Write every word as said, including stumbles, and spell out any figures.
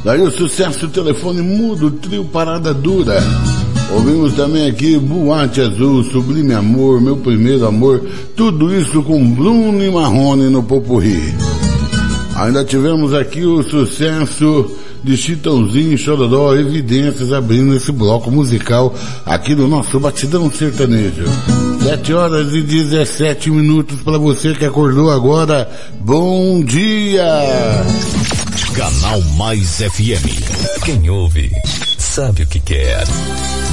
Daí o sucesso, telefone mudo, trio Parada Dura. Ouvimos também aqui Boate Azul, Sublime Amor, Meu Primeiro Amor, tudo isso com Bruno e Marrone no Popurrí. Ainda tivemos aqui o sucesso de Chitãozinho e Chororó, Evidências, abrindo esse bloco musical aqui no nosso Batidão Sertanejo. sete horas e dezessete minutos para você que acordou agora. Bom dia! Canal Mais F M. Quem ouve sabe o que quer.